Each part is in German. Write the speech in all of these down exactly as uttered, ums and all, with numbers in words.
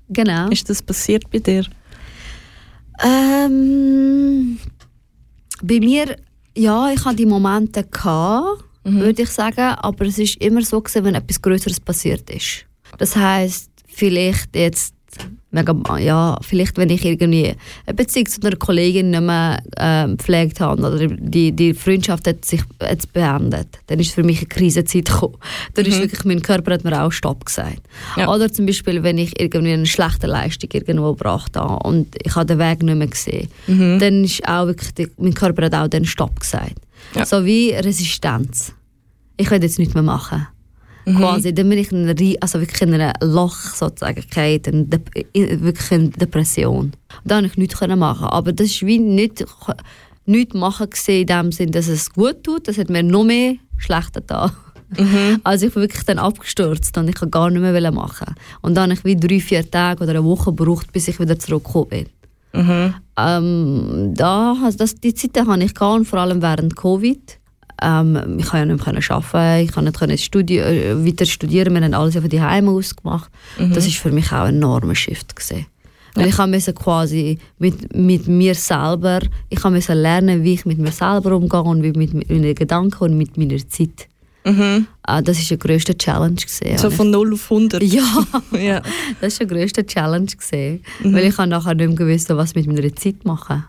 Genau. Ist das passiert bei dir? Ähm, bei mir, ja, ich hatte die Momente gehabt, mhm. würde ich sagen, aber es ist immer so gewesen, wenn etwas Größeres passiert ist. Das heisst, vielleicht jetzt, mega, ja, vielleicht wenn ich irgendwie eine Beziehung zu einer Kollegin nicht mehr äh, gepflegt habe oder die, die Freundschaft hat sich jetzt beendet, dann ist für mich eine Krisenzeit gekommen. Dann mhm. ist wirklich, mein Körper hat mir auch Stopp gesagt. Ja. Oder zum Beispiel, wenn ich irgendwie eine schlechte Leistung irgendwo gebracht habe und ich habe den Weg nicht mehr gesehen, mhm. dann ist auch wirklich, die, mein Körper hat auch den Stopp gesagt. Ja. So wie Resistenz. Ich will jetzt nichts mehr machen. Mhm. Quasi, dann bin ich in einer, also wirklich in einem Loch sozusagen gefallen, wirklich in Depression. Da konnte ich nichts machen. Aber das ist wie nicht, nichts machen gesehen in dem Sinn, dass es gut tut. Das hat mir noch mehr schlechter getan. Mhm. Also ich bin wirklich dann abgestürzt und ich konnte gar nicht mehr machen. Und dann habe ich wie drei, vier Tage oder eine Woche gebraucht, bis ich wieder zurückgekommen bin. Mhm. Ähm, da, also das, die Zeit hatte ich gehabt, vor allem während Covid. Ähm, ich konnte ja nicht mehr arbeiten, ich konnte nicht studi- äh, weiter studieren, wir haben alles von die Heime aus gemacht. Mhm. Das war für mich auch ein enormer Shift gewesen. Ja. Ich musste quasi mit, mit mir selber, ich musste lernen, wie ich mit mir selber umgehe und wie mit meinen Gedanken und mit meiner Zeit. Mhm. Äh, das war die grösste Challenge gewesen. So von null auf hundert? Ja, ja. Das war die grösste Challenge gewesen, mhm. weil ich nachher nicht mehr gewusst, was mit meiner Zeit machen.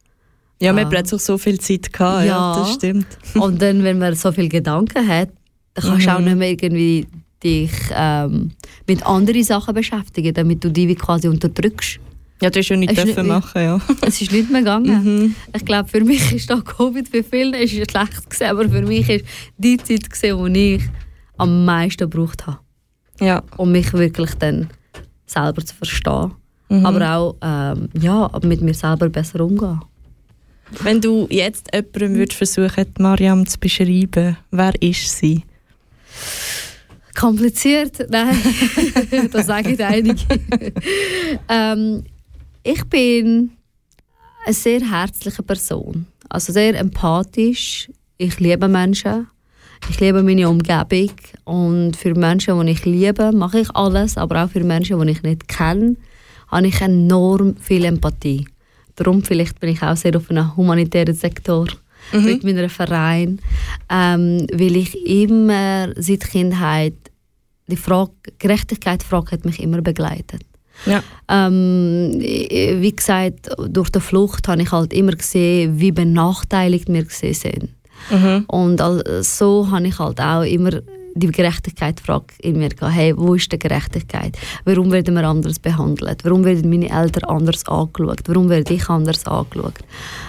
Ja, man hat plötzlich so viel Zeit gehabt, ja, ja, das stimmt. Und dann, wenn man so viele Gedanken hat, dann kannst du mhm. auch nicht mehr irgendwie dich ähm, mit anderen Sachen beschäftigen, damit du die wie quasi unterdrückst. Ja, das ist ja nicht dürfen machen, ja. Es ist nicht mehr gegangen. Mhm. Ich glaube, für mich ist da Covid, für viele ist es schlecht gewesen, aber für mich ist die Zeit gewesen, die ich am meisten gebraucht habe. Ja. Um mich wirklich dann selber zu verstehen. Mhm. Aber auch ähm, ja, mit mir selber besser umgehen. Wenn du jetzt jemandem würdest versuchen, Mariam zu beschreiben, wer ist sie? Kompliziert? Nein, das sage ich einige. ähm, ich bin eine sehr herzliche Person, also sehr empathisch. Ich liebe Menschen, ich liebe meine Umgebung und für Menschen, die ich liebe, mache ich alles, aber auch für Menschen, die ich nicht kenne, habe ich enorm viel Empathie. Darum vielleicht bin ich auch sehr auf einem humanitären Sektor mhm. mit meinem Verein, ähm, weil ich immer seit Kindheit die Frage, Gerechtigkeitsfrage hat mich immer begleitet. Ja. Ähm, wie gesagt, durch die Flucht habe ich halt immer gesehen, wie benachteiligt wir gesehen sind. Mhm. Und so habe ich halt auch immer die Gerechtigkeitsfrage in mir gehabt. Hey, wo ist die Gerechtigkeit? Warum werden wir anders behandelt? Warum werden meine Eltern anders angeschaut? Warum werde ich anders angeschaut?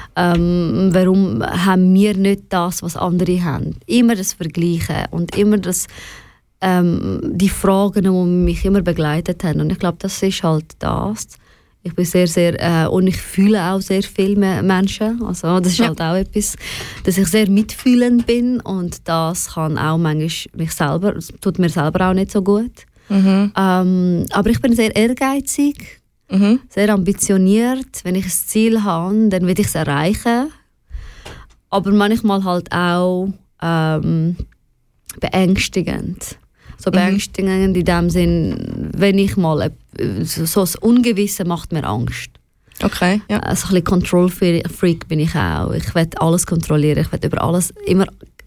Ähm, warum haben wir nicht das, was andere haben? Immer das Vergleichen und immer das, ähm, die Fragen, die mich immer begleitet haben. Und ich glaube, das ist halt das. Ich bin sehr, sehr, äh, und ich fühle auch sehr viele Menschen. Also das ist ja. halt auch etwas, dass ich sehr mitfühlend bin und das kann auch manchmal mich selber, tut mir selber auch nicht so gut. Mhm. Ähm, aber ich bin sehr ehrgeizig, mhm. sehr ambitioniert. Wenn ich ein Ziel habe, dann will ich es erreichen. Aber manchmal halt auch ähm, beängstigend. So beängstigend in dem Sinn, wenn ich mal so, so das Ungewisse macht mir Angst. Okay, ja. Also ein bisschen Control-Freak bin ich auch. Ich will alles kontrollieren, ich will über alles immer,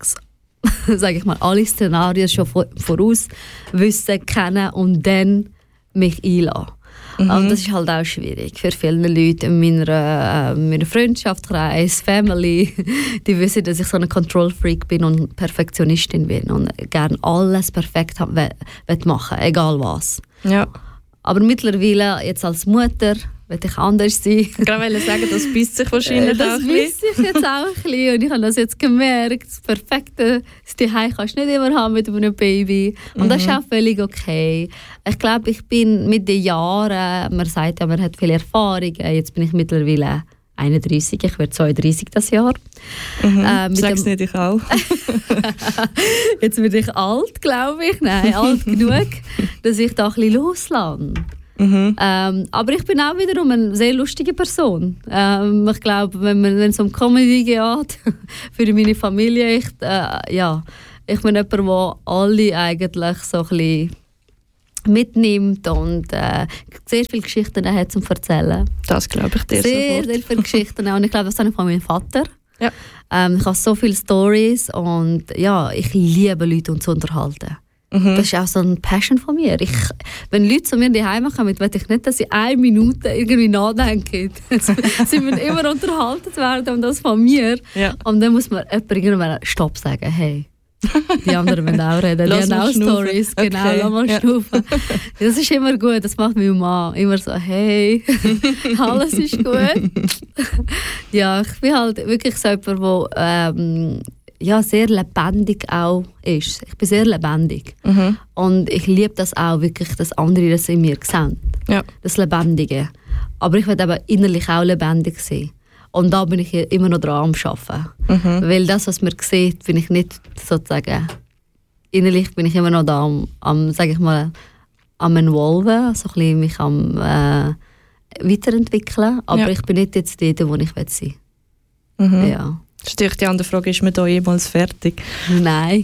sage ich mal, alle Szenarien schon voraus wissen, kennen und dann mich einlassen. Mhm. Und das ist halt auch schwierig für viele Leute in meiner, äh, meiner Freundschaftskreis, Family. Die wissen, dass ich so ein Control-Freak bin und Perfektionistin bin und gerne alles perfekt haben, will machen, egal was. Ja. Aber mittlerweile, jetzt als Mutter, will ich anders sein. Ich wollte sagen, das beißt sich wahrscheinlich das auch ein bisschen. Das beißt sich jetzt auch ein bisschen. Und ich habe das jetzt gemerkt. Das Perfekte, das Zuhause kannst du nicht immer haben mit einem Baby. Und mhm. das ist auch völlig okay. Ich glaube, ich bin mit den Jahren, man sagt ja, man hat viele Erfahrungen. Jetzt bin ich mittlerweile einunddreißig, ich werde zweiunddreißig das Jahr. Mhm. Äh, Sag's nicht, ich auch. Jetzt werde ich alt, glaube ich. Nein, alt genug, dass ich da ein bisschen loslasse. Mhm. Ähm, aber ich bin auch wiederum eine sehr lustige Person. Ähm, ich glaube, wenn es um Comedy geht, für meine Familie, ich, äh, ja, ich bin jemand, der alle eigentlich so ein bisschen mitnimmt und äh, sehr viele Geschichten hat zum Erzählen. Das glaube ich dir sehr, sofort. sehr viele Geschichten und ich glaube, das habe ich von meinem Vater. Ja. Ähm, ich habe so viele Stories und ja, ich liebe Leute und zu unterhalten. Mhm. Das ist auch so eine Passion von mir. Ich, wenn Leute zu mir daheim kommen, will ich nicht, dass sie eine Minute irgendwie nachdenken. Sie müssen immer unterhalten werden und das von mir. Ja. Und dann muss man jemand irgendwann Stopp sagen. Hey, die anderen wollen auch reden. Die haben auch Stories. Genau, okay. lass mal Ja. schnaufen. Das ist immer gut. Das macht mein Mann immer so, hey, alles ist gut. Ja, ich bin halt wirklich so jemand, der ähm, ja, sehr lebendig auch ist. Ich bin sehr lebendig. Mhm. Und ich liebe das auch wirklich, dass andere das in mir sehen. Ja. Das Lebendige. Aber ich will eben innerlich auch lebendig sein. Und da bin ich immer noch dran am Arbeiten. Mhm. Weil das, was man sieht, bin ich nicht sozusagen... Innerlich bin ich immer noch da am, am sage ich mal, am Involven, so ein bisschen mich am äh, weiterentwickeln. Aber Ja. ich bin nicht jetzt dort, wo ich sein will. Mhm. Ja. Das ist natürlich die andere Frage, ist man da jemals fertig? Nein.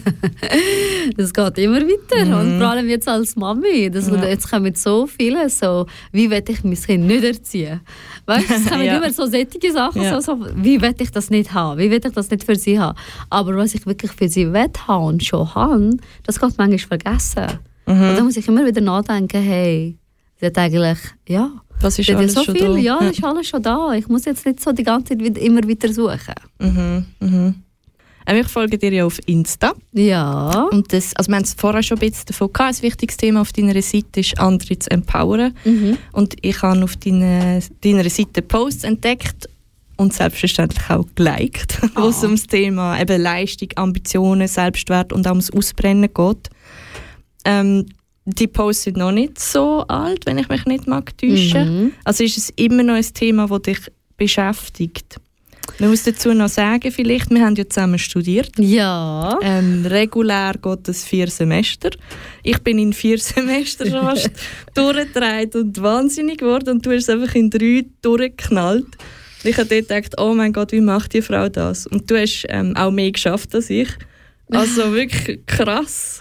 Das geht immer weiter. Mhm. Und vor allem jetzt als Mami. Das, Ja. Jetzt kommen so viele so, wie will ich mein Kind nicht erziehen? Weißt du, es kommen Ja. immer so sättige Sachen, Ja. so, so, wie will ich das nicht haben? Wie will ich das nicht für sie haben? Aber was ich wirklich für sie will haben und schon habe, das geht manchmal vergessen. Mhm. Und dann muss ich immer wieder nachdenken, hey, sie hat eigentlich, ja, Das ist sie hat ja alles so schon viel, da. ja, das ist alles schon da. Ich muss jetzt nicht so die ganze Zeit wieder, immer wieder suchen. Mhm. Mhm. Ähm, Ich folge dir ja auf Insta. Ja. Und das, also wir haben es vorher schon ein bisschen davon gehabt. Ein wichtiges Thema auf deiner Seite ist, andere zu empowern. Mhm. Und ich habe auf deiner, deiner Seite Posts entdeckt und selbstverständlich auch geliked, Ah. wo es um das Thema eben Leistung, Ambitionen, Selbstwert und auch ums Ausbrennen geht. Ähm, die Posts sind noch nicht so alt, wenn ich mich nicht mag täuschen. Mhm. Also ist es immer noch ein Thema, das dich beschäftigt. Man muss dazu noch sagen, vielleicht, wir haben ja zusammen studiert. Ja. Ähm, regulär geht es vier Semester. Ich bin in vier Semester schon fast durchgedreht und wahnsinnig geworden und du hast es einfach in drei durchgeknallt. Und ich habe dort gedacht, oh mein Gott, wie macht die Frau das? Und du hast ähm, auch mehr geschafft als ich. Also wirklich krass.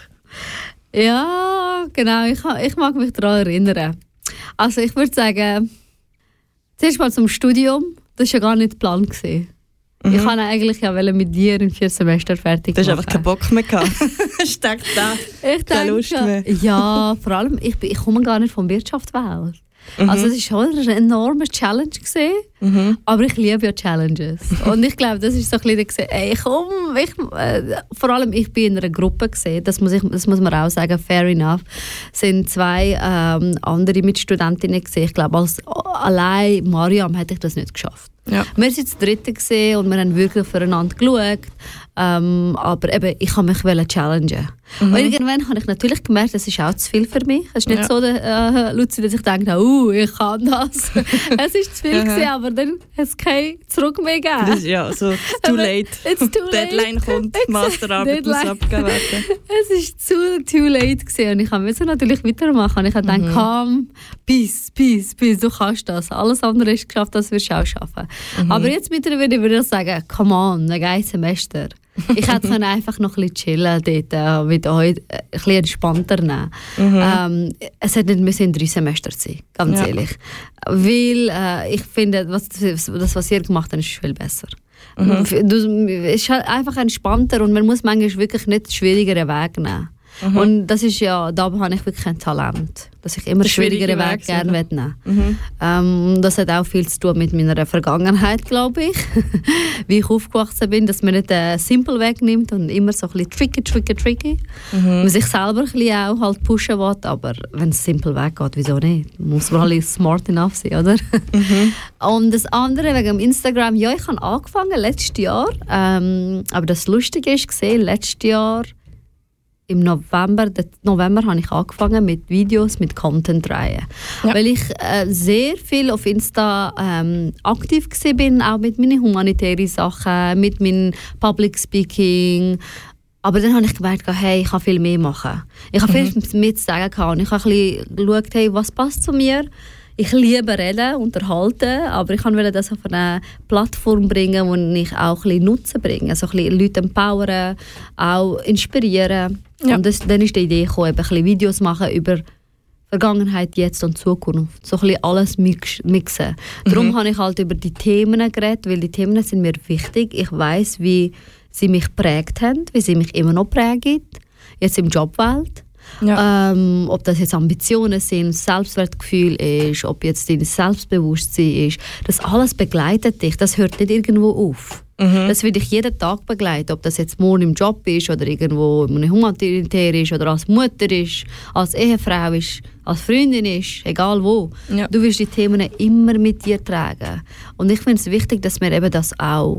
Ja, genau. Ich, ha- ich mag mich daran erinnern. Also ich würde sagen, zuerst mal zum Studium. Das war ja gar nicht der Plan. gewesen. Mhm. Ich wollte eigentlich ja wollen mit dir in vier Semester fertig Du hast machen. einfach keinen Bock mehr gehabt. Steckt da. Ich keine Lust mehr. denke, ja, vor allem, ich, bin- ich komme gar nicht von Wirtschaftswelt. Mhm. Also es war schon eine enorme Challenge gewesen, Mhm. aber ich liebe ja Challenges. Und ich glaube, das ist so ein bisschen gewesen, ey, komm, ich, äh, vor allem ich bin in einer Gruppe gewesen, das muss, ich, das muss man auch sagen, fair enough, sind zwei ähm, andere Mitstudentinnen gewesen. Ich glaube, als allein Mariam hätte ich das nicht geschafft. Ja. Wir waren das Dritte gewesen und wir haben wirklich füreinander geschaut. Ähm, aber eben, ich wollte mich challengen. Mhm. Und irgendwann habe ich natürlich gemerkt, das ist auch zu viel für mich. Es ist nicht Ja. so, äh, Luzi, dass ich denke, uh, ich kann das. Es ist zu viel Aha. gewesen, aber dann hat es kein Zurück mehr gegeben. Das ist ja so too late. It's too late. Deadline kommt, Masterarbeit muss Deadline. abgegeben werden. Es war zu too late gewesen. Und ich musste natürlich weitermachen. Und ich habe Mhm. gedacht, komm, peace, peace, peace, du kannst das. Alles andere ist geschafft, das wirst du auch schaffen. Mhm. Aber jetzt mittlerweile würde ich sagen, come on, ein geiles Semester. Ich hätte können einfach noch ein bisschen chillen dort, äh, mit euch, äh, ein bisschen entspannter nehmen. Mhm. Ähm, es hätte nicht müssen in drei Semester sein, ganz Ja. ehrlich. Weil äh, ich finde, was, das, was ihr gemacht habt, ist viel besser. Mhm. Du, es ist halt einfach entspannter und man muss manchmal wirklich nicht den schwierigeren Weg nehmen. Mhm. Und das ist ja, da habe ich wirklich ein Talent, dass ich immer den Schwierige schwierigeren Weg Weg gerne suchen. nehmen Mhm. ähm, Das hat auch viel zu tun mit meiner Vergangenheit, glaube ich. Wie ich aufgewachsen bin, dass man nicht den simplen Weg nimmt und immer so ein bisschen tricky, tricky, tricky. Mhm. Man sich selber ein bisschen auch halt pushen will, aber wenn es simpel weggeht, wieso nicht? Muss man alle smart enough sein, oder? Mhm. Und das andere wegen dem Instagram, ja, ich habe angefangen letztes Jahr, ähm, aber das Lustige ist gesehen, letztes Jahr im November, den November habe ich angefangen mit Videos, mit Content-Reihen. Ja. Weil ich äh, sehr viel auf Insta ähm, aktiv war, bin, auch mit meinen humanitären Sachen, mit meinem Public Speaking. Aber dann habe ich gemerkt, hey, ich kann viel mehr machen. Ich habe Mhm. viel mehr zu sagen gehabt. Und ich habe ein bisschen geschaut, hey, was passt zu mir. ich liebe reden, unterhalten, aber ich wollte das auf eine Plattform bringen, wo ich auch ein bisschen Nutzen bringe. Also ein bisschen Leute empowern, auch inspirieren. Ja. Und das, dann ist die Idee gekommen, eben ein bisschen Videos machen über Vergangenheit, Jetzt und Zukunft. So ein bisschen alles mix, mixen. Mhm. Darum habe ich halt über die Themen geredet, weil die Themen sind mir wichtig. Ich weiss, wie sie mich geprägt haben, wie sie mich immer noch prägen, jetzt im Jobwelt. Ja. Ähm, ob das jetzt Ambitionen sind, Selbstwertgefühl ist, ob jetzt dein Selbstbewusstsein ist, das alles begleitet dich, das hört nicht irgendwo auf. Mhm. Das wird dich jeden Tag begleiten, ob das jetzt morgen im Job ist oder irgendwo in einem Humanitär ist oder als Mutter ist, als Ehefrau ist, als Freundin ist, egal wo. Ja. Du wirst die Themen immer mit dir tragen. Und ich finde es wichtig, dass wir eben das auch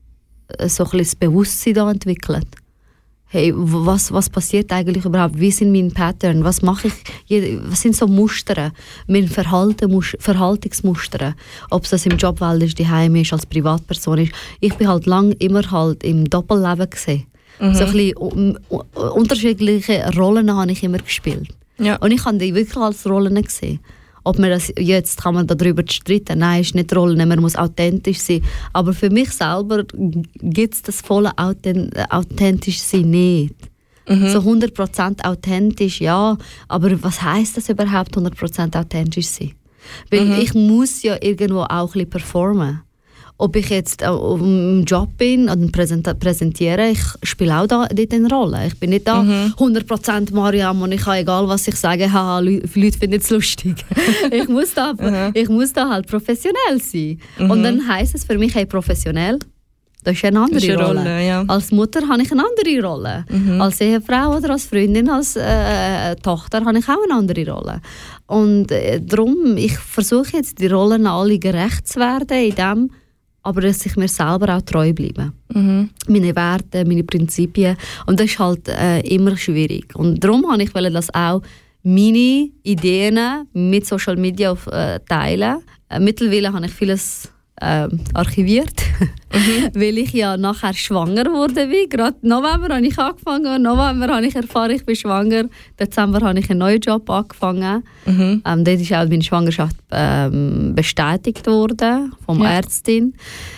so ein bisschen das Bewusstsein da entwickeln. Hey, was, was passiert eigentlich überhaupt? Wie sind meine Pattern? Was mache ich? Was sind so Muster? Meine Verhalten, Verhaltensmuster? Ob es das im Jobwelt ist, daheim ist, als Privatperson ist. Ich bin halt lang immer halt im Doppelleben gesehen. Mhm. So ein bisschen um, um, unterschiedliche Rollen habe ich immer gespielt. Ja. Und ich habe die wirklich als Rollen gesehen. Ob man das, jetzt kann man darüber streiten, nein, ist nicht Rollen, man muss authentisch sein. Aber für mich selber gibt es das volle authentisch sein nicht. Mhm. So hundert Prozent authentisch, ja, aber was heisst das überhaupt, hundert Prozent authentisch sein? Weil mhm. ich muss ja irgendwo auch ein bisschen performen. Ob ich jetzt im Job bin und präsentiere, ich spiele auch da, dort eine Rolle. Ich bin nicht da mhm. hundert Prozent Mariam und ich kann, egal was ich sage, haha, Leute finden es lustig. ich, muss da, mhm. ich muss da halt professionell sein. Mhm. Und dann heisst es für mich, hey, professionell, das ist eine andere ist eine Rolle. Rolle ja. Als Mutter habe ich eine andere Rolle. Mhm. Als Ehefrau oder als Freundin, als äh, Tochter habe ich auch eine andere Rolle. Und äh, darum, ich versuche jetzt, die Rollen alle gerecht zu werden, in dem, aber dass ich mir selber auch treu bleibe. Mhm. Meine Werte, meine Prinzipien. Und das ist halt äh, immer schwierig. Und darum wollte ich das auch meine Ideen mit Social Media auf, äh, teilen. Äh, mittlerweile habe ich vieles äh, archiviert, mhm. weil ich ja nachher schwanger wurde. Gerade November habe ich angefangen, November habe ich erfahren, ich bin schwanger. Dezember habe ich einen neuen Job angefangen. Mhm. Ähm, dort ist auch meine Schwangerschaft ähm, bestätigt worden vom ja. Ärztin.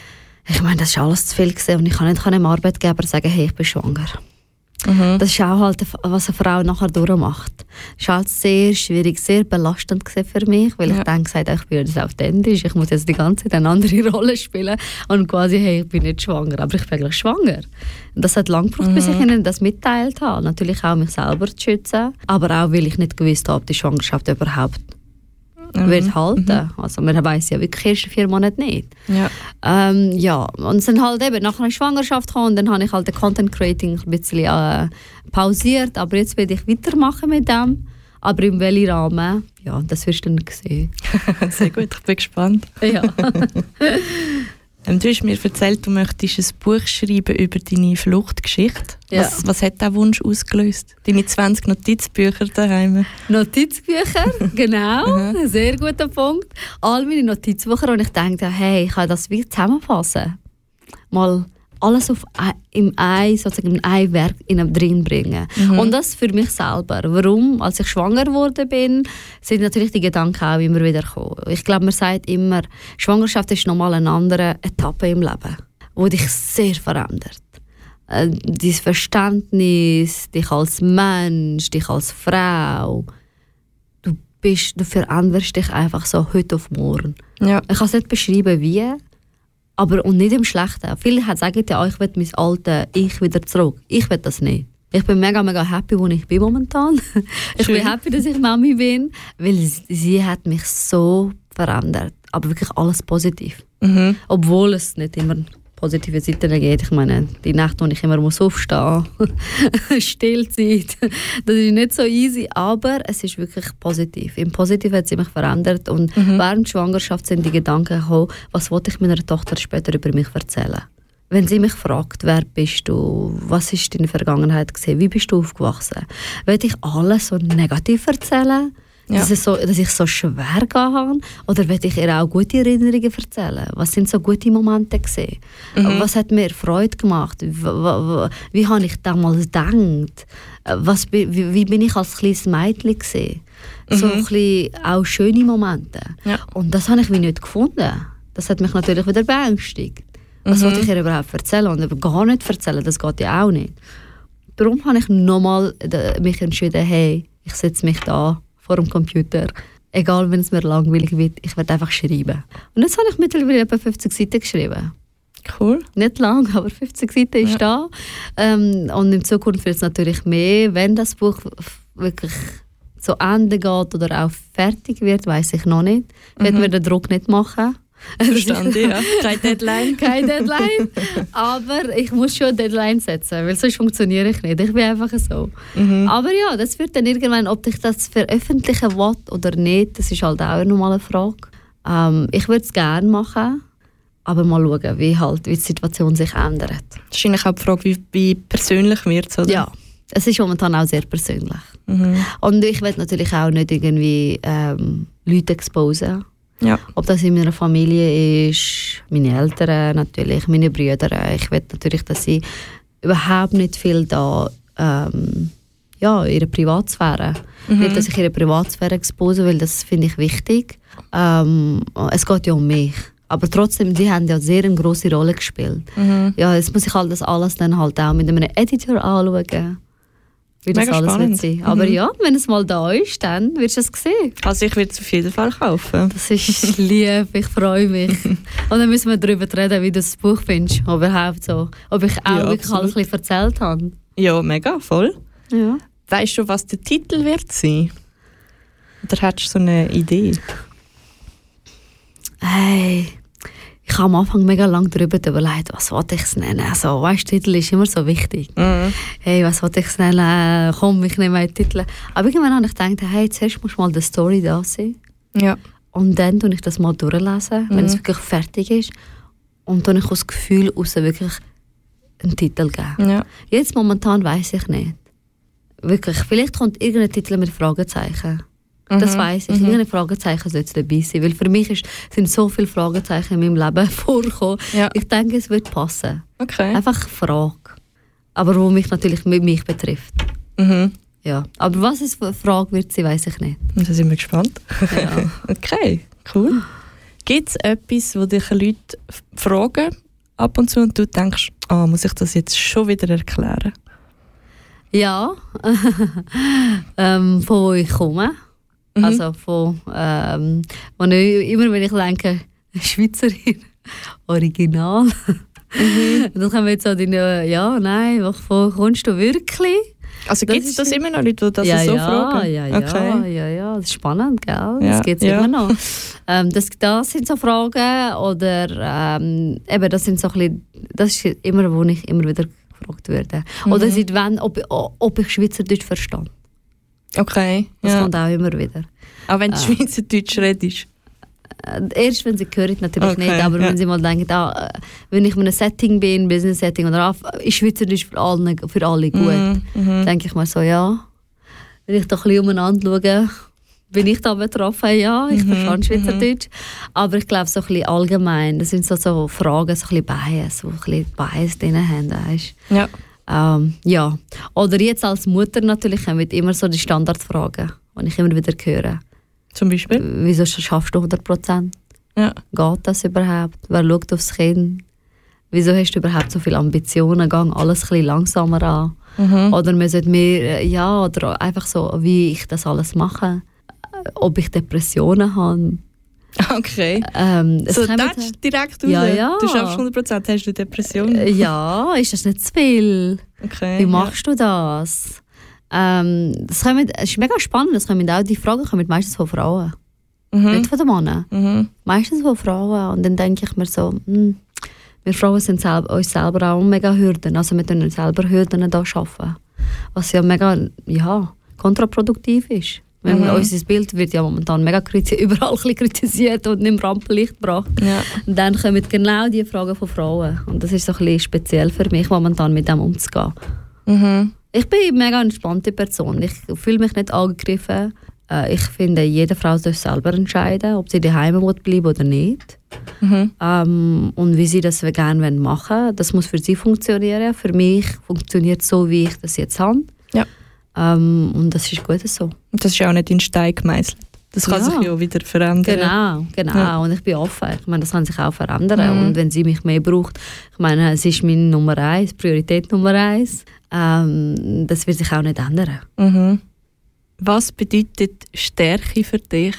Ich meine, das war alles zu viel gewesen, und ich kann nicht dem Arbeitgeber sagen, hey, ich bin schwanger. Mhm. Das ist auch halt, was eine Frau nachher durchmacht. Das war halt sehr schwierig, sehr belastend für mich, weil ja. ich dann gesagt habe, ich bin jetzt authentisch, ich muss jetzt die ganze Zeit eine andere Rolle spielen und quasi, hey, ich bin nicht schwanger, aber ich bin eigentlich schwanger. Und das hat lange gebraucht, mhm. bis ich ihnen das mitteilt habe. Natürlich auch mich selber zu schützen, aber auch, weil ich nicht gewusst habe, ob die Schwangerschaft überhaupt mhm. wird halten. Mhm. Also man weiss ja wirklich erst vier Monate nicht. Ja. Ähm, ja, und dann halt eben nach einer Schwangerschaft gekommen, und dann habe ich halt den Content Creating ein bisschen äh, pausiert, aber jetzt werde ich weitermachen mit dem. Aber in welchem Rahmen, ja, das wirst du dann sehen. Sehr gut, ich bin gespannt. Ja. ähm, du hast mir erzählt, du möchtest ein Buch schreiben über deine Fluchtgeschichte. Ja. Was, was hat dieser Wunsch ausgelöst? Deine zwanzig Notizbücher daheim? Notizbücher, genau, ein sehr guter Punkt. All meine Notizbücher, und ich dachte, hey, ich kann das wie zusammenfassen. Mal alles auf ein, im ein, sozusagen im ein Werk drin bringen. Mhm. Und das für mich selber. Warum? Als ich schwanger geworden bin, sind natürlich die Gedanken auch immer wieder gekommen. Ich glaube, man sagt immer, Schwangerschaft ist nochmal eine andere Etappe im Leben, die dich sehr verändert. Äh, dein Verständnis, dich als Mensch, dich als Frau. Du, bist, du veränderst dich einfach so heute auf morgen. Ja. Ich kann es nicht beschreiben, wie, aber und nicht im Schlechten. Viele sagen ja, ich will mein altes Ich wieder zurück. Ich will das nicht. Ich bin mega, mega happy, wo ich bin momentan. Ich Schön. bin happy, dass ich Mami bin, weil sie, sie hat mich so verändert. Aber wirklich alles positiv. Mhm. Obwohl es nicht immer positive Seiten gibt. Ich meine, die Nacht, wo ich immer muss aufstehen muss, Stillzeit, das ist nicht so easy, aber es ist wirklich positiv. Im Positiven hat sie mich verändert, und mhm. während der Schwangerschaft sind die Gedanken gekommen, was wollte ich meiner Tochter später über mich erzählen. Wenn sie mich fragt, wer bist du, was ist deine Vergangenheit gewesen, wie bist du aufgewachsen, will ich alles so negativ erzählen? Ja. Dass, es so, dass ich so schwer gehabt habe? Oder will ich ihr auch gute Erinnerungen erzählen? Was sind so gute Momente gewesen? Mhm. Was hat mir Freude gemacht? Wie, wie, wie habe ich damals gedacht? Was, wie, wie bin ich als kleines Mädchen gewesen? So Mhm. ein bisschen auch schöne Momente. Ja. Und das habe ich wie nicht gefunden. Das hat mich natürlich wieder beängstigt. Was Mhm. wollte ich ihr überhaupt erzählen? Und gar nicht erzählen, das geht ja auch nicht. Darum habe ich nochmal mich entschieden, hey, ich setze mich da vor dem Computer. Egal, wenn es mir langweilig wird, ich werde einfach schreiben. Und jetzt habe ich mittlerweile etwa fünfzig Seiten geschrieben. Cool. Nicht lang, aber fünfzig Seiten ist Ja. da. Ähm, und in Zukunft wird es natürlich mehr, wenn das Buch wirklich zu Ende geht oder auch fertig wird, weiß ich noch nicht. Ich werde Mhm. mir den Druck nicht machen. Verstanden, ja. Keine Deadline. Keine Deadline. Aber ich muss schon eine Deadline setzen, weil sonst funktioniere ich nicht. Ich bin einfach so. Mhm. Aber ja, das wird dann irgendwann, ob ich das veröffentlichen will oder nicht, das ist halt auch nochmal eine Frage. Ähm, ich würde es gerne machen, aber mal schauen, wie, halt, wie die Situation sich ändert. Das ist eigentlich auch die Frage, wie, wie persönlich wird es, oder? Ja, es ist momentan auch sehr persönlich. Mhm. Und ich will natürlich auch nicht irgendwie ähm, Leute exposen. Ja. Ob das in meiner Familie ist, meine Eltern natürlich, meine Brüder. Ich will natürlich, dass sie überhaupt nicht viel da ähm, ja, ihre Privatsphäre. Mhm. Nicht, dass ich ihre Privatsphäre expose, weil das finde ich wichtig. Ähm, es geht ja um mich. Aber trotzdem, die haben ja sehr eine grosse Rolle gespielt. Mhm. Ja, jetzt muss ich halt das alles dann halt auch mit einem Editor anschauen, wie das Mega alles spannend. wird sein. Aber Mhm. ja, wenn es mal da ist, dann wirst du es sehen. Also ich würde es auf jeden Fall kaufen. Das ist lieb, ich freue mich. Und dann müssen wir darüber reden, wie du das Buch findest. Ob, überhaupt so, ob ich auch Ja, wirklich alles ein bisschen erzählt habe. Ja, mega, voll. Ja. Weißt du, was der Titel wird sein? Oder hättest du so eine Idee? Hey, ich habe am Anfang mega lange darüber überlegt, was wollte ich es nennen. Also, weißt, der Titel ist immer so wichtig. Mhm. Hey, was wollte ich es nennen? Komm, ich nehme einen Titel. Aber irgendwann habe ich gedacht, hey, zuerst muss mal die Story da sein. Ja. Und dann tue ich das mal durchlesen, wenn Mhm. es wirklich fertig ist. Und dann ich aus Gefühl raus wirklich einen Titel geben. Ja. Jetzt momentan weiss ich nicht. Wirklich, vielleicht kommt irgendein Titel mit Fragezeichen. Das Mhm. weiss ich. Mhm. Irgendein Fragezeichen sollte dabei sein. Weil für mich ist, sind so viele Fragezeichen in meinem Leben vorgekommen. Ja. Ich denke, es wird passen. Okay. Einfach eine Frage. Aber wo mich natürlich mit mich betrifft. Mhm. Ja. Aber was es für eine Frage wird sein, weiss ich nicht. Da sind wir gespannt. Ja. Okay, cool. Gibt es etwas, wo dich Leute f- fragen ab und zu und du denkst, ah, muss ich das jetzt schon wieder erklären? Ja, ähm, von wo ich komme. Mhm. Also von, ähm, wenn ich, immer wenn ich denke, Schweizerin, Original. Mhm. Dann kommen jetzt so die, ja, nein, wo kommst du wirklich? Also Das gibt es ist das ja- immer noch Leute, die das ja, so ja, fragen? ja, ja, Okay. ja, ja, das ist spannend, gell? Ja, Das gibt es ja. immer noch. Ähm, das, das sind so Fragen oder ähm, eben, das sind so ein bisschen, das ist immer, wo ich immer wieder gefragt werde. Mhm. Oder seit wann, ob, ob ich Schweizerdeutsch verstehe. Okay, Das ja. kommt auch immer wieder. Auch wenn du Ah. Schweizerdeutsch redest. Äh, Erst wenn sie hören, natürlich Okay, nicht, aber ja. wenn sie mal denken, ah, äh, wenn ich in einem Setting bin, Business-Setting, oder ah, ist Schweizerdeutsch für alle, für alle gut, Mhm. Mhm. denke ich mir so, ja. Wenn ich da ein bisschen umeinander schaue, bin ich da betroffen, ja, ich Mhm, verstehe Schweizerdeutsch. Aber ich glaube, so ein bisschen allgemein, das sind so, so Fragen, so ein bisschen Bias, wo ein bisschen Bias drin haben, weißt. Ja. Ähm, ja. Oder jetzt als Mutter natürlich haben wir immer so die Standardfragen, die ich immer wieder höre. Zum Beispiel? Wieso schaffst du hundert Prozent? Ja. Geht das überhaupt? Wer schaut aufs Kind? Wieso hast du überhaupt so viele Ambitionen? Gang alles ein bisschen langsamer an. Mhm. Oder man sollte mehr, äh, ja, oder einfach so, wie ich das alles mache. Äh, Ob ich Depressionen habe. Okay. Ähm, es So, kommen- das ist direkt raus. Ja, ja. Du schaffst hundert Prozent, hast du Depressionen? Äh, ja, ist das nicht zu viel? Okay. Wie machst du das? Ähm, das, kommen, es ist mega spannend, das kommen auch, die Fragen kommen meistens von Frauen, Ja. Mhm. nicht von den Männern. Mhm. Meistens von Frauen. Und dann denke ich mir so, hm, wir Frauen sind selber, uns selber auch mega Hürden. Also wir können selber Hürden hier schaffen. Was ja mega ja, kontraproduktiv ist. Wenn Mhm. unser Bild wird ja momentan mega kriti- überall ein bisschen kritisiert und im Rampenlicht gebracht. Ja. Und dann kommen genau die Fragen von Frauen. Und das ist so ein bisschen speziell für mich, momentan mit dem umzugehen. Mhm. Ich bin eine mega entspannte Person. Ich fühle mich nicht angegriffen. Äh, ich finde, jede Frau soll selber entscheiden, ob sie daheim bleiben oder nicht. Mhm. Ähm, und wie sie das gerne machen wollen. Das muss für sie funktionieren. Für mich funktioniert es so, wie ich das jetzt habe. Ja. Ähm, und das ist gut so. Und das ist auch nicht in Stein gemeißelt. Das kann ja. sich ja wieder verändern. Genau, genau. Ja. Und ich bin offen. Ich meine, das kann sich auch verändern. Mhm. Und wenn sie mich mehr braucht, ich meine, es ist meine Nummer eins, Priorität Nummer eins. Ähm, das wird sich auch nicht ändern. Mhm. Was bedeutet Stärke für dich?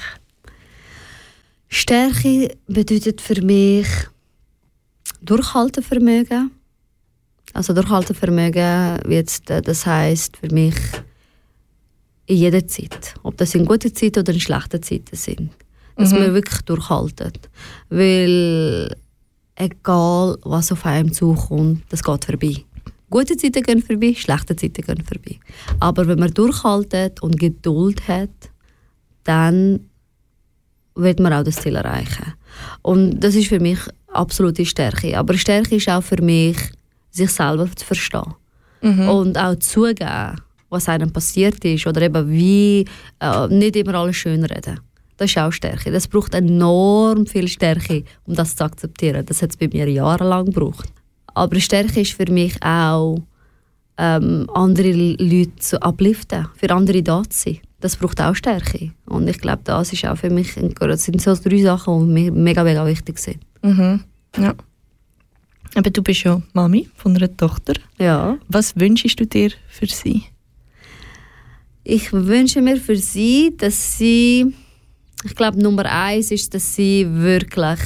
Stärke bedeutet für mich Durchhaltevermögen. Also Durchhaltevermögen, jetzt, das heisst für mich in jeder Zeit. Ob das in guten Zeiten oder in schlechten Zeiten sind. Dass mhm. man wirklich durchhaltet. Weil egal, was auf einem zukommt, das geht vorbei. Gute Zeiten gehen vorbei, schlechte Zeiten gehen vorbei. Aber wenn man durchhaltet und Geduld hat, dann wird man auch das Ziel erreichen. Und das ist für mich absolute Stärke. Aber Stärke ist auch für mich, sich selber zu verstehen. Mhm. Und auch zugeben, was einem passiert ist. Oder eben wie äh, nicht immer alles schön reden. Das ist auch Stärke. Das braucht enorm viel Stärke, um das zu akzeptieren. Das hat es bei mir jahrelang gebraucht. Aber Stärke ist für mich auch, ähm, andere Leute zu upliften, für andere da zu sein. Das braucht auch Stärke. Und ich glaube, das ist auch für mich, das sind so drei Sachen, die mir mega, mega wichtig sind. Mhm. Ja. Aber du bist ja Mami von einer Tochter. Ja. Was wünschst du dir für sie? Ich wünsche mir für sie, dass sie, ich glaube, Nummer eins ist, dass sie wirklich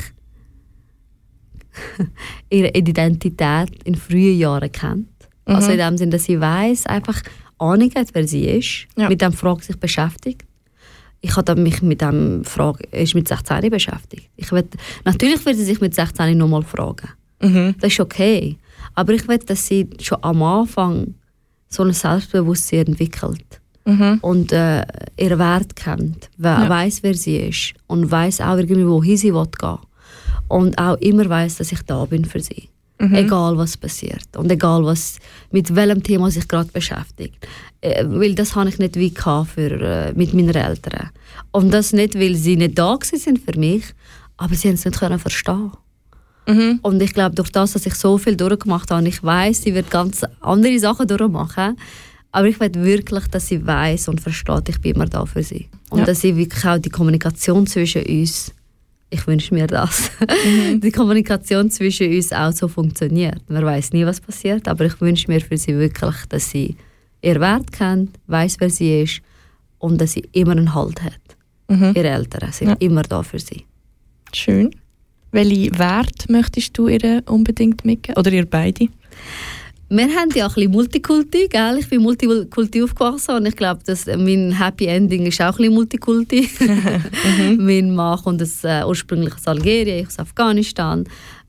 ihre Identität in frühen Jahren kennt. Mhm. Also in dem Sinne, dass sie weiss, einfach Ahnung hat, wer sie ist, ja. mit dieser Frage sich beschäftigt. Ich habe mich mit dieser Frage ist mit sechzehn beschäftigt. Ich will, natürlich wird sie sich mit sechzehn nochmal fragen. Mhm. Das ist okay. Aber ich will, dass sie schon am Anfang so ein Selbstbewusstsein entwickelt. Mhm. Und äh, ihren Wert kennt, we- ja. weiss, wer sie ist und weiss auch irgendwie, wohin sie gehen will. Und auch immer weiss, dass ich da bin für sie. Mhm. Egal, was passiert. Und egal, was, mit welchem Thema sich gerade beschäftigt. Äh, weil das habe ich nicht wie für, äh, mit meinen Eltern. Und das nicht, weil sie nicht da sind für mich, aber sie haben es nicht können verstehen. Mhm. Und ich glaube, durch das, dass ich so viel durchgemacht habe, und ich weiss, sie wird ganz andere Sachen durchmachen, aber ich will wirklich, dass sie weiss und versteht, ich bin immer da für sie. Und ja. dass sie wirklich auch die Kommunikation zwischen uns, ich wünsche mir das, mhm. die Kommunikation zwischen uns auch so funktioniert. Man weiß nie, was passiert, aber ich wünsche mir für sie wirklich, dass sie ihren Wert kennt, weiss, wer sie ist und dass sie immer einen Halt hat. Mhm. Ihre Eltern sind ja. immer da für sie. Schön. Welche Werte möchtest du ihr unbedingt mitgeben? Oder ihr beide? Wir haben ja ein bisschen Multikulti, gell? Ich bin Multikulti aufgewachsen und ich glaube, dass mein Happy Ending ist auch ein bisschen Multikulti. mhm. Mein Mann kommt aus, äh, ursprünglich aus Algerien, ich aus Afghanistan.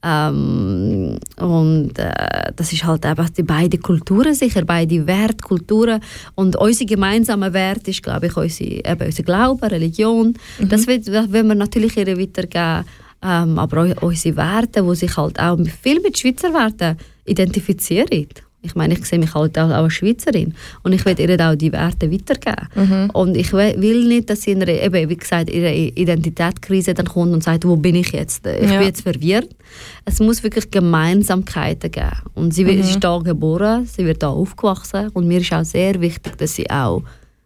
Ähm, und äh, das ist halt einfach die beiden Kulturen sicher, beide Werte, Kulturen. Und unser gemeinsamer Wert ist, glaube ich, unsere, eben unser Glaube, Religion. Mhm. Das will, will wir natürlich ihr weitergeben. Ähm, aber auch unsere Werte, die sich halt auch viel mit Schweizer Werten identifizieren. Ich meine, ich sehe mich halt auch als Schweizerin und ich will ihr auch die Werte weitergeben. Mhm. Und ich will nicht, dass sie in einer, eben, wie gesagt, in einer Identitätskrise dann kommt und sagt, wo bin ich jetzt? Ich ja. bin jetzt verwirrt. Es muss wirklich Gemeinsamkeiten geben. Und sie mhm. ist da geboren, sie wird da aufgewachsen und mir ist auch sehr wichtig, dass sie auch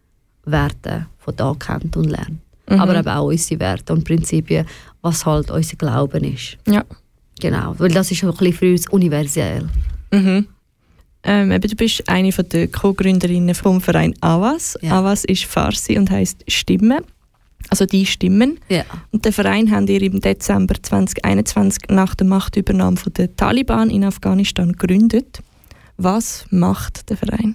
Werte von da kennt und lernt. Mhm. Aber eben auch unsere Werte und Prinzipien, was halt unser Glauben ist. Ja. Genau, weil das ist auch ein bisschen für uns universell. Mhm. Ähm, eben, du bist eine der Co-Gründerinnen vom Verein Awas. Ja. Awas ist Farsi und heisst Stimme, also die Stimmen. Ja. Und den Verein habt ihr im Dezember zwanzig einundzwanzig nach der Machtübernahme von der Taliban in Afghanistan gegründet. Was macht der Verein?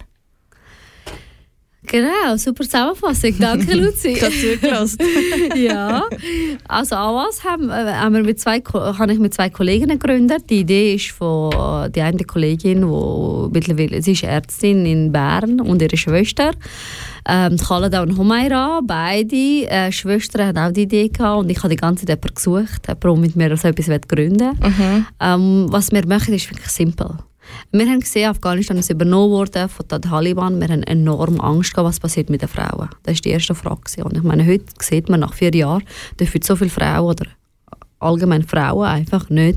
Genau, super Zusammenfassung. Danke, Luzi. Ich habe zugelassen. Ja, also Awas haben, äh, haben wir mit zwei, habe ich mit zwei Kolleginnen gegründet. Die Idee ist von die eine Kollegin, die mittlerweile, sie ist Ärztin in Bern und ihre Schwester. Ähm, Khaleda und Humaira, beide äh, Schwestern haben auch die Idee gehabt und ich habe die ganze Zeit gesucht, jemanden, mit mir so etwas gründen will. Mhm. Ähm, was wir machen, ist wirklich simpel. Wir haben gesehen, Afghanistan ist übernommen worden von den Taliban. Wir haben enorm Angst gehabt, was passiert mit den Frauen. Das war die erste Frage. Und ich meine, heute sieht man, nach vier Jahren dürfen so viele Frauen oder allgemein Frauen einfach nicht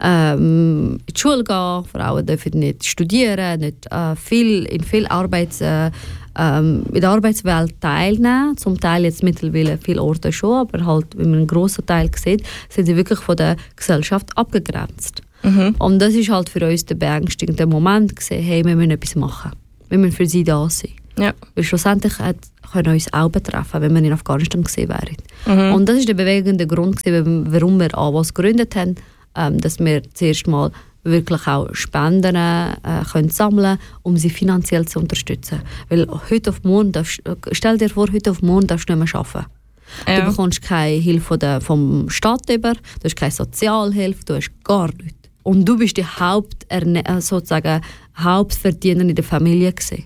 ähm, in die Schule gehen. Frauen dürfen nicht studieren, nicht äh, viel, in viel Arbeits, äh, ähm, in der Arbeitswelt teilnehmen. Zum Teil jetzt mittlerweile viele Orte schon, aber halt, wenn man einen grossen Teil sieht, sind sie wirklich von der Gesellschaft abgegrenzt. Mhm. Und das ist halt für uns der beängstigende Moment gewesen, hey, wir müssen etwas machen. Wir müssen für sie da sein. Ja. Weil schlussendlich hat, können uns auch betreffen, wenn wir in Afghanistan gesehen wären. Mhm. Und das ist der bewegende Grund gewesen, warum wir A W A S gegründet haben, ähm, dass wir zuerst mal wirklich auch Spenden äh, können sammeln, um sie finanziell zu unterstützen. Weil heute auf morgen darfst, stell dir vor, heute auf morgen darfst du nicht mehr arbeiten. Ja. Du bekommst keine Hilfe der, vom Staat über, du hast keine Sozialhilfe, du hast gar nichts. Und du bist die Haupt, sozusagen, Hauptverdiener in der Familie gewesen.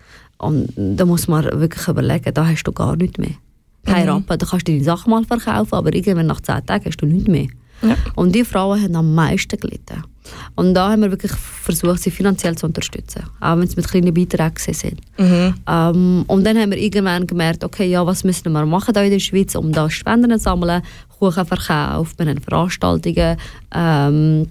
Und da muss man wirklich überlegen, da hast du gar nichts mehr. Kein mhm. Rappen, da kannst du deine Sachen mal verkaufen, aber irgendwann nach zehn Tagen hast du nichts mehr. Ja. Und die Frauen haben am meisten gelitten. Und da haben wir wirklich versucht, sie finanziell zu unterstützen, auch wenn es mit kleinen Beiträgen sind. Mhm. Ähm, und dann haben wir irgendwann gemerkt, okay, ja, was müssen wir machen da in der Schweiz, um da Spenden zu sammeln, Kuchenverkauf, wir haben Veranstaltungen ähm,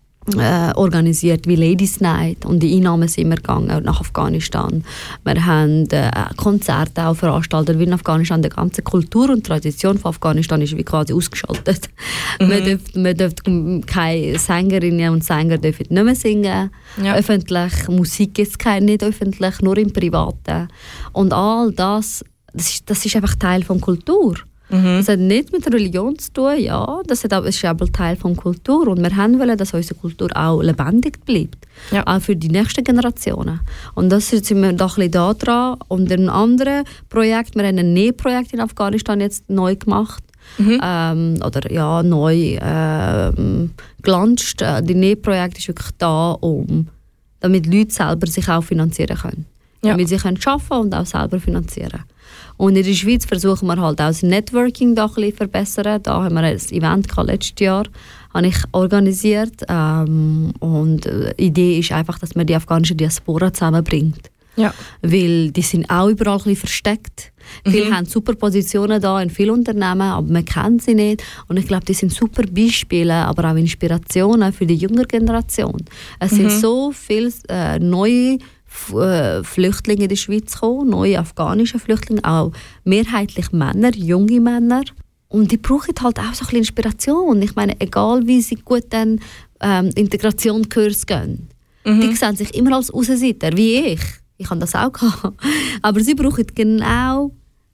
Äh, organisiert wie Ladies Night und die Einnahmen sind wir gegangen nach Afghanistan. Wir haben äh, Konzerte auch veranstaltet wie in Afghanistan. Die ganze Kultur und Tradition von Afghanistan ist wie quasi ausgeschaltet. Mhm. Wir dürfen, wir dürfen keine Sängerinnen und Sänger dürfen nicht mehr singen. Ja. Öffentlich, Musik gibt es keine, nicht öffentlich, nur im Privaten. Und all das, das ist, das ist einfach Teil der Kultur. Mhm. Das hat nicht mit Religion zu tun, ja, das ist aber Teil der Kultur und wir haben wollen, dass unsere Kultur auch lebendig bleibt, ja. Auch für die nächsten Generationen. Und das sind wir da ein bisschen da dran. Und ein anderes Projekt, wir haben ein Nähprojekt in Afghanistan jetzt neu gemacht, mhm. ähm, oder ja, neu ähm, gelauncht. Das Nähprojekt ist wirklich da, um, damit Leute selber sich auch finanzieren können. Ja. Damit sie können arbeiten und auch selber finanzieren. Und in der Schweiz versuchen wir halt auch das Networking da ein bisschen verbessern. Da haben wir ein Event gehabt, letztes Jahr habe ich organisiert. Ähm, und die Idee ist einfach, dass man die afghanische Diaspora zusammenbringt. Ja. Weil die sind auch überall ein bisschen versteckt. Mhm. Viele haben super Positionen da in vielen Unternehmen, aber man kennt sie nicht. Und ich glaube, die sind super Beispiele, aber auch Inspirationen für die jüngere Generation. Es mhm. sind so viele äh, neue Flüchtlinge in die Schweiz gekommen, neue afghanische Flüchtlinge, auch mehrheitlich Männer, junge Männer. Und die brauchen halt auch so ein bisschen Inspiration. Ich meine, egal wie sie gut dann ähm, Integrationskurs gehen, mhm. die sehen sich immer als Aussenseiter, wie ich. Ich habe das auch gehabt. Aber sie brauchen genau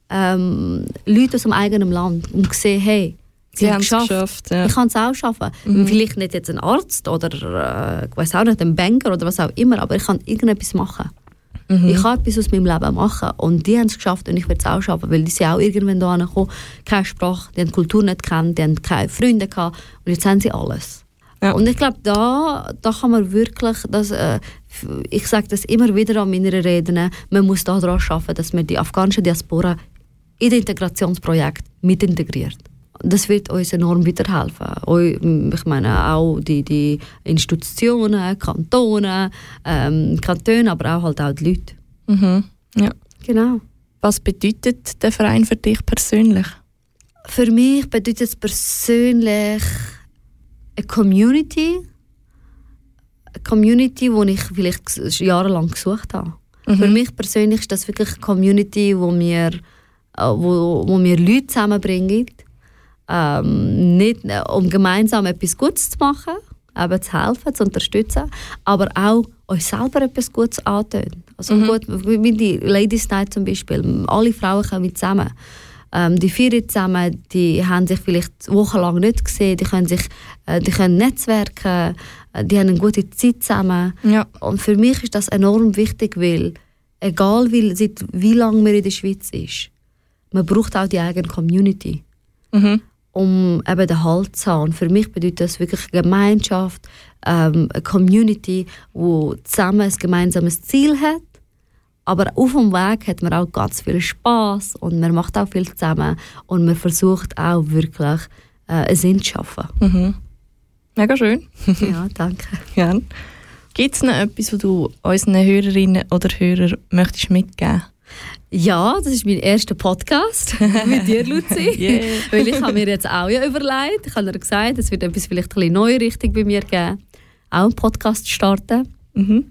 ähm, Leute aus dem eigenen Land, um zu sehen, hey, sie, sie haben es geschafft. geschafft ja. Ich kann es auch schaffen. Mhm. Vielleicht nicht jetzt ein Arzt oder äh, ich weiß auch nicht, ein Banker oder was auch immer, aber ich kann irgendetwas machen. Mhm. Ich kann etwas aus meinem Leben machen. Und die haben es geschafft und ich werde es auch schaffen, weil die sind auch irgendwann da gekommen, keine Sprache, die haben die Kultur nicht gekannt, die haben keine Freunde gehabt und jetzt haben sie alles. Ja. Und ich glaube, da, da kann man wirklich, das, äh, ich sage das immer wieder an meinen Reden, man muss daran arbeiten, dass man die afghanische Diaspora in das Integrationsprojekt mit integriert. Das wird uns enorm weiterhelfen. Ich meine auch die, die Institutionen, Kantone, ähm, Kantone, aber auch halt auch die Leute. Mhm. Ja. Genau. Was bedeutet der Verein für dich persönlich? Für mich bedeutet es persönlich eine Community, eine Community, die ich vielleicht jahrelang gesucht habe. Mhm. Für mich persönlich ist das wirklich eine Community, wo wir, wo, wo wir Leute zusammenbringen. Ähm, nicht um gemeinsam etwas Gutes zu machen, eben zu helfen, zu unterstützen, aber auch euch selber etwas Gutes antun. Also mhm. gut, wie die Ladies Night zum Beispiel, alle Frauen kommen zusammen. Ähm, die vier zusammen, die haben sich vielleicht wochenlang nicht gesehen, die können, sich, äh, die können netzwerken, äh, die haben eine gute Zeit zusammen. Ja. Und für mich ist das enorm wichtig, weil egal wie, seit wie lange man in der Schweiz ist, man braucht auch die eigene Community. Mhm. Um eben den Halt zu haben. Und für mich bedeutet das wirklich eine Gemeinschaft, ähm, eine Community, die zusammen ein gemeinsames Ziel hat. Aber auf dem Weg hat man auch ganz viel Spass und man macht auch viel zusammen und man versucht auch wirklich äh, einen Sinn zu schaffen. Mhm. Mega schön. Ja, danke. Ja. Gibt es noch etwas, was du unseren Hörerinnen oder Hörern möchtest mitgeben? Ja, das ist mein erster Podcast mit dir, Luzi. Yeah. Weil ich habe mir jetzt auch ja überlegt, ich habe dir gesagt, es wird etwas vielleicht ein bisschen neue Richtung bei mir geben. Auch einen Podcast starten. Mhm.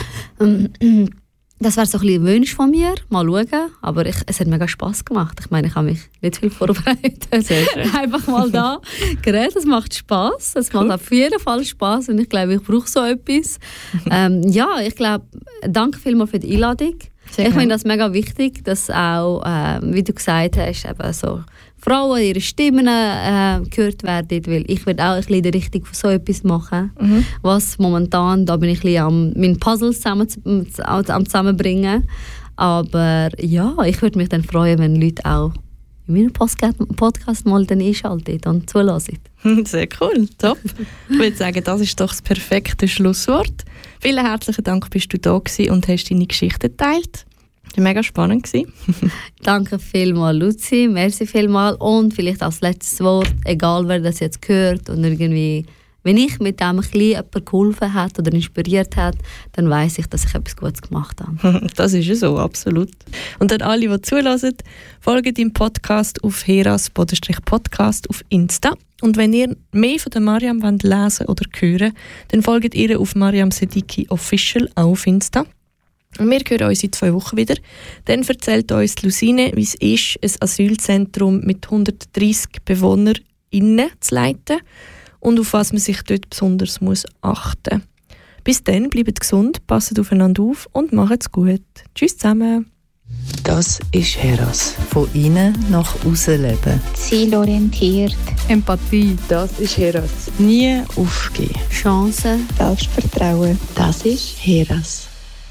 Das wäre so ein bisschen ein Wunsch von mir, mal schauen. Aber ich, es hat mega Spass gemacht. Ich meine, ich habe mich nicht viel vorbereitet. Einfach mal da geredet. Es macht Spass. Es cool. macht auf jeden Fall Spass. Und ich glaube, ich brauche so etwas. ähm, ja, ich glaube, danke vielmals für die Einladung. Sehr ich finde das mega wichtig, dass auch, äh, wie du gesagt hast, eben so Frauen, ihre Stimmen äh, gehört werden, weil ich will auch ein bisschen in die Richtung von so etwas machen, mhm. was momentan, da bin ich ein bisschen am meinen Puzzles zusammen, am zusammenbringen, aber ja, ich würde mich dann freuen, wenn Leute auch in meinem Podcast mal dann einschalten und zulassen. Sehr cool, top. Ich würde sagen, das ist doch das perfekte Schlusswort. Vielen herzlichen Dank, bist du da gewesen und hast deine Geschichte geteilt. Das war mega spannend. Danke vielmals, Luzi. Merci vielmals. Und vielleicht als letztes Wort, egal wer das jetzt hört und irgendwie, wenn ich mit dem ein bisschen jemand geholfen hat oder inspiriert hat, dann weiss ich, dass ich etwas Gutes gemacht habe. Das ist ja so, absolut. Und an alle, die zulassen, folgt dem Podcast auf heras-podcast auf Insta. Und wenn ihr mehr von der Mariam wollt lesen oder hören, dann folgt ihr auf Mariam Sediki Official auf Insta. Und wir hören uns in zwei Wochen wieder. Dann erzählt uns Lucine, wie es ist, ein Asylzentrum mit hundertdreissig BewohnerInnen zu leiten und auf was man sich dort besonders muss achten muss. Bis dann, bleibt gesund, passt aufeinander auf und macht's gut. Tschüss zusammen. Das ist Heras. Von innen nach außen leben. Zielorientiert. Empathie. Das ist Heras. Nie aufgeben. Chancen. Selbstvertrauen. Das ist Heras.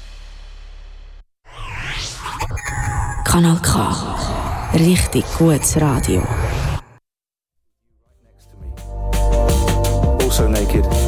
Kanal K. Richtig gutes Radio. Also naked.